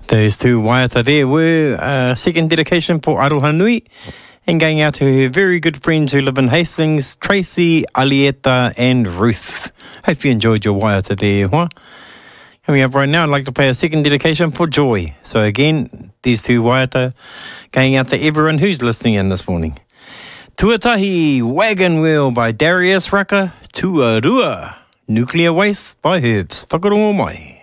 Those two waiata there were a second dedication for Aroha Nui, and going out to her very good friends who live in Hastings, Tracy, Alieta and Ruth. Hope you enjoyed your waiata there, huh? Coming up right now, I'd like to play a second dedication for Joy. So again, these two waiata going out to everyone who's listening in this morning. Tuatahi Wagon Wheel by Darius Rucker, Tuarua Nuclear Waste by Herbs. Whakarongo mai.